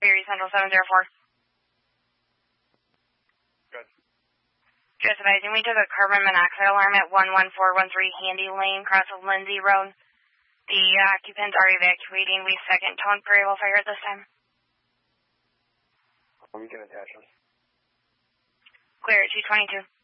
Berry Central 704. Good. Just advising, we took a carbon monoxide alarm at 11413 Handy Lane, across of Lindsay Road. The occupants are evacuating. We second tone variable fire at this time. We can attach them. Clear at 222.